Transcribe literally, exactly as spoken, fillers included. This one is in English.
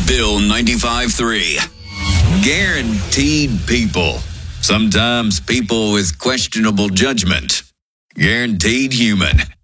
Bill ninety-five three. Guaranteed people. Sometimes people with questionable judgment. Guaranteed human.